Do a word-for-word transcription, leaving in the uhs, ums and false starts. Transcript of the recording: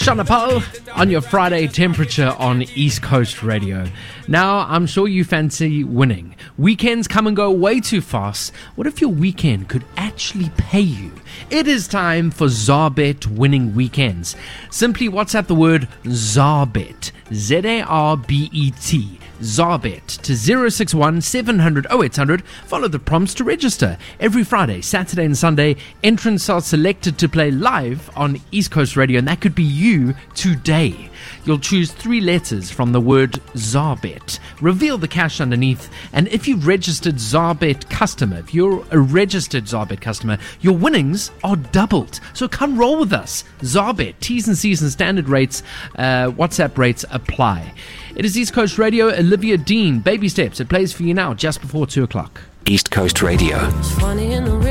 Shana Paul on your Friday temperature on East Coast Radio. Now, I'm sure you fancy winning. Weekends come and go way too fast. What if your weekend could actually pay you? It is time for Zarbet winning weekends. Simply WhatsApp the word Zarbet, Z A R B E T, Zarbet to zero six one seven hundred oh eight hundred. Follow the prompts to register. Every Friday, Saturday and Sunday, entrants are selected to play live on East Coast Radio, and that could be you today. You'll choose three letters from the word Zarbet. Reveal the cash underneath, and if you've registered Zarbet customer, if you're a registered Zarbet customer, your winnings are doubled. So come roll with us. Zarbet, T's and C's and standard rates, uh, WhatsApp rates apply. It is East Coast Radio. Olivia Dean, Baby Steps. It plays for you now just before two o'clock. East Coast Radio.